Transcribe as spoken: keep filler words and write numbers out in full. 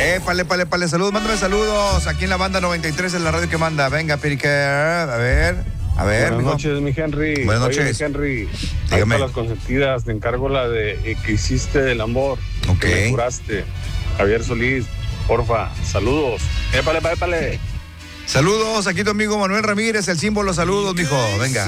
Épale, épale, épale, saludos, mándame saludos. Aquí en la banda noventa y tres es la radio que manda. Venga, Perique, a ver, a ver. Buenas mijo. noches, mi Henry. Buenas Oye, noches. mi Henry. Dígame. Ahí para las consentidas, te encargo la de eh, que hiciste del amor. Ok. Que me curaste. Javier Solís, porfa, saludos. Épale, épale, épale. Saludos, aquí tu amigo Manuel Ramírez, el símbolo, saludos, mijo. Venga.